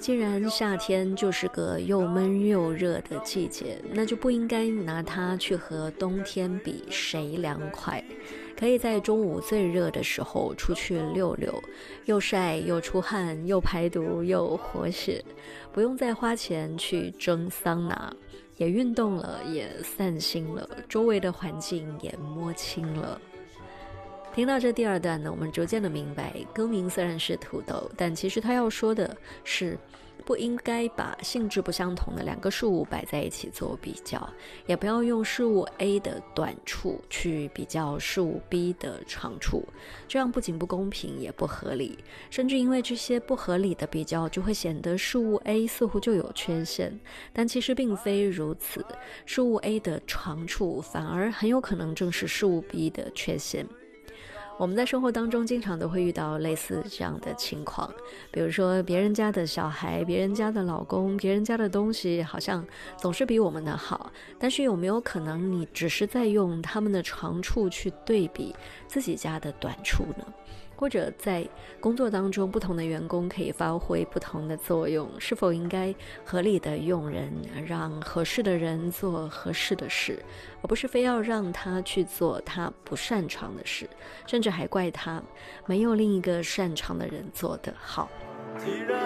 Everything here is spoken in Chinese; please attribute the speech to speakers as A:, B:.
A: 既然夏天就是个又闷又热的季节，那就不应该拿它去和冬天比谁凉快。可以在中午最热的时候出去溜溜，又晒又出汗又排毒又活血，不用再花钱去蒸桑拿，也运动了，也散心了，周围的环境也摸清了。听到这第二段呢，我们逐渐的明白，歌名虽然是土豆，但其实他要说的是不应该把性质不相同的两个事物摆在一起做比较，也不要用事物 A 的短处去比较事物 B 的长处，这样不仅不公平也不合理，甚至因为这些不合理的比较就会显得事物 A 似乎就有缺陷，但其实并非如此，事物 A 的长处反而很有可能正是事物 B 的缺陷。我们在生活当中经常都会遇到类似这样的情况，比如说别人家的小孩，别人家的老公，别人家的东西好像总是比我们的好，但是有没有可能你只是在用他们的长处去对比自己家的短处呢？或者在工作当中，不同的员工可以发挥不同的作用，是否应该合理的用人，让合适的人做合适的事，而不是非要让他去做他不擅长的事，甚至还怪他没有另一个擅长的人做得好。